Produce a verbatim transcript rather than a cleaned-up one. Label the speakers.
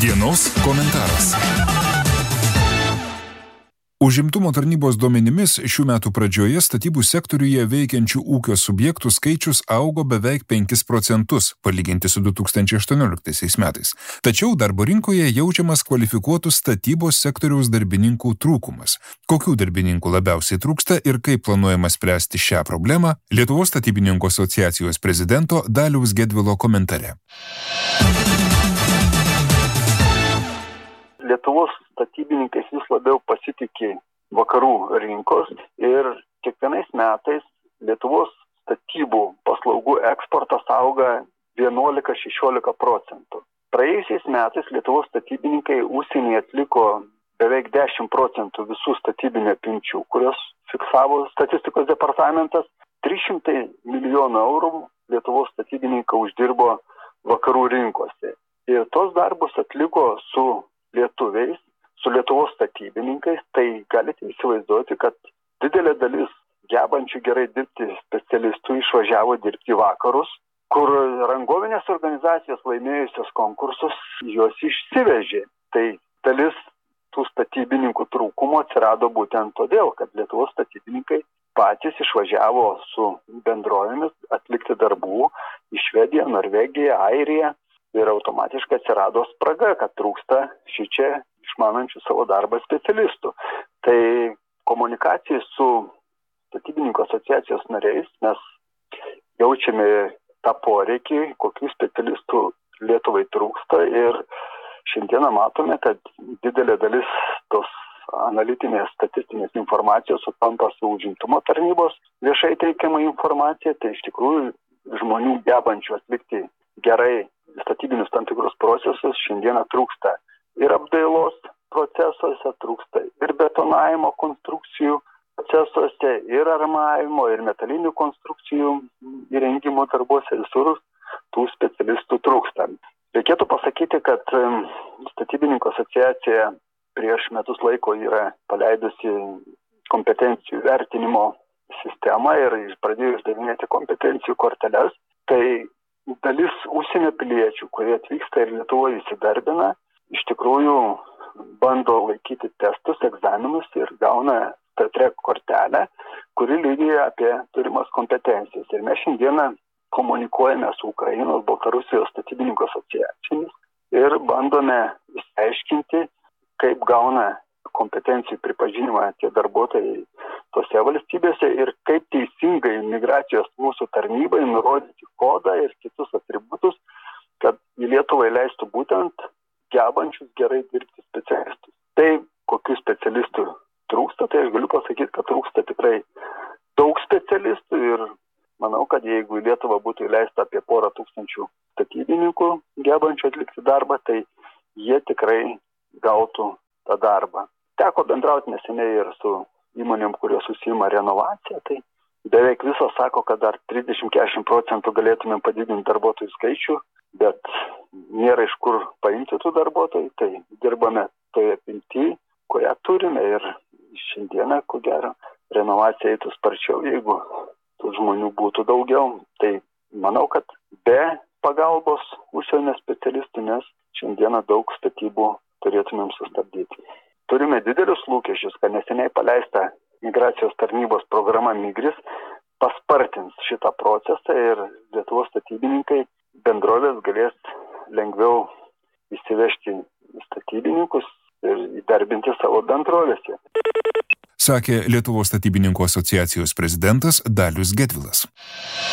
Speaker 1: Dienos komentaras. Užimtumo tarnybos duomenimis šių metų pradžioje statybų sektoriuje veikiančių ūkio subjektų skaičius augo beveik penkis procentus, palyginti su du tūkstančiai aštuonioliktaisiais metais. Tačiau darbo rinkoje jaučiamas kvalifikuotų statybos sektoriaus darbininkų trūkumas. Kokių darbininkų labiausiai trūksta ir kaip planuojama spręsti šią problemą, Lietuvos statybininkų asociacijos prezidento Daliaus Gedvilo komentare.
Speaker 2: Lietuvos statybininkais vis labiau pasitikė vakarų rinkos ir kiekvienais metais Lietuvos statybų paslaugų eksportas auga vienuolika šešiolika procentų. Praėjusiais metais Lietuvos statybininkai užsienyje atliko beveik dešimt procentų visų statybinių apimčių, kurios fiksavo statistikos departamentas. trys šimtai milijonų eurų Lietuvos statybininkai uždirbo vakarų rinkose. Ir tos darbus atliko su lietuviais, su Lietuvos statybininkais, tai galite įsivaizduoti, kad didelė dalis gebančių gerai dirbti specialistų išvažiavo dirbti į vakarus, kur rangovinės organizacijos laimėjusios konkursus juos išsivežė. Tai dalis tų statybininkų trūkumo atsirado būtent todėl, kad Lietuvos statybininkai patys išvažiavo su bendrovėmis atlikti darbų į Švediją, Norvegiją, Airiją. Ir automatiškai atsirado spraga, kad trūksta šičia išmanančių savo darbą specialistų. Tai komunikacijai su statybininkų asociacijos nariais mes jaučiame tą poreikį, kokių specialistų Lietuvai trūksta ir šiandieną matome, kad didelė dalis tos analitinės statistinės informacijos sutampa su užimtumo tarnybos viešai teikiama informacija, tai iš tikrųjų žmonių gebančių atlikti gerai statybinius tam tikrus procesus šiandieną trūksta ir apdailos procesuose, trūksta ir betonavimo konstrukcijų procesuose, ir armavimo, ir metalinių konstrukcijų įrengimo darbuose, visur tų specialistų trūksta. Reikėtų pasakyti, kad statybininkų asociacija prieš metus laiko yra paleidusi kompetencijų vertinimo sistemą ir pradėjo išdavinėti kompetencijų korteles. Tai dalis užsienio piliečių, kurie atvyksta ir Lietuvoje įsidarbina, iš tikrųjų bando laikyti testus, egzaminus ir gauna T-Trek kortelę, kuri liudija apie turimas kompetencijas. Ir mes šiandieną komunikuojame su Ukrainos, Baltarusijos statybininkų asociacijomis ir bandome išsiaiškinti, kaip gauna kompetencijų pripažinimą tie darbuotojai tose valstybėse ir kaip teisingai migracijos mūsų tarnybai nurodyti kodą ir kitus atributus, kad į Lietuvą leistų būtent gebančius gerai dirbti specialistus. Tai kokių specialistų trūksta, tai aš galiu pasakyti, kad trūksta tikrai daug specialistų ir manau, kad jeigu į Lietuvą būtų įleista apie porą tūkstančių statybininkų gebančių atlikti darbą, tai jie tikrai gautų tą darbą. Teko bendrauti neseniai ir su įmonėm, kurios užsiima renovacija, tai beveik visos sako, kad dar trisdešimt iki keturiasdešimt procentų galėtumėm padidinti darbuotojų skaičių, bet nėra iš kur paimti tų darbuotojų, tai dirbame toje apimtyje, kurią turime ir šiandieną, ko gero, renovacija eitų sparčiau, jeigu tų žmonių būtų daugiau. Tai manau, kad be pagalbos užsienio specialistų mes šiandieną daug statybų turėtumėm sustabdyti. Turime didelius lūkesčius, kad neseniai paleista migracijos tarnybos programa Migris paspartins šitą procesą ir Lietuvos statybininkai bendrovės galės lengviau įsivežti statybininkus ir įdarbinti savo bendrovėse.
Speaker 1: Sakė Lietuvos statybininkų asociacijos prezidentas Dalius Gedvilas.